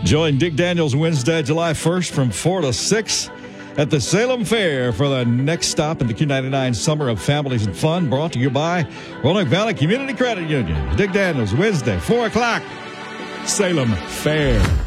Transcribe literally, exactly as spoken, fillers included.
Join Dick Daniels Wednesday, July first from four to six at the Salem Fair for the next stop in the Q ninety-nine Summer of Families and Fun, brought to you by Roanoke Valley Community Credit Union. Dick Daniels Wednesday, four o'clock, Salem Fair.